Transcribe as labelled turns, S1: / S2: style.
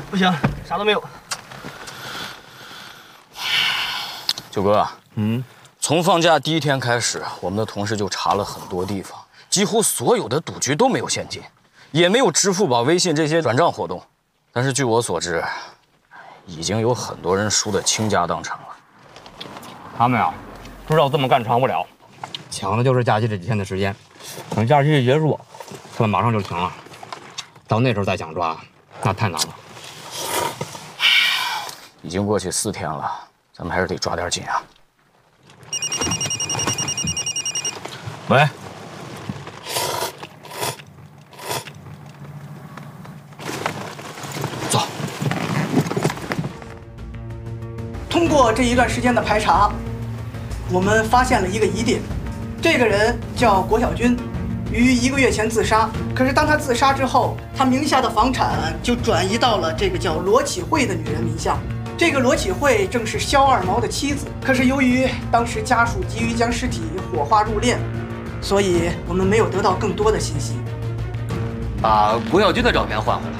S1: 不行，啥都没有。
S2: 九哥，从放假第一天开始，我们的同事就查了很多地方，几乎所有的赌局都没有现金，也没有支付宝、微信这些转账活动。但是据我所知，已经有很多人输得倾家荡产了。
S3: 他们呀，知道这么干长不了，抢的就是假期这几天的时间。等假期一结束，他们马上就停了。到那时候再想抓，那太难了。
S2: 已经过去4天了，咱们还是得抓点紧啊。
S3: 喂，
S2: 走。
S4: 通过这一段时间的排查，我们发现了一个疑点，这个人叫郭小军，于1个月前自杀。可是当他自杀之后，他名下的房产就转移到了这个叫罗启慧的女人名下。这个罗启慧正是肖二毛的妻子。可是由于当时家属急于将尸体火化入殓，所以我们没有得到更多的信息。
S1: 把郭小军的照片换回来。